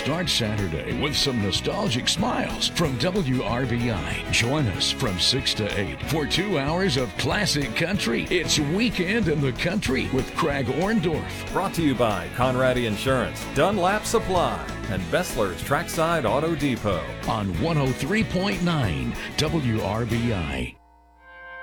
Start Saturday with some nostalgic smiles from WRBI. Join us from 6 to 8 for 2 hours of classic country. It's Weekend in the Country with Craig Orndorff. Brought to you by Conradi Insurance, Dunlap Supply, and Bessler's Trackside Auto Depot. On 103.9 WRBI.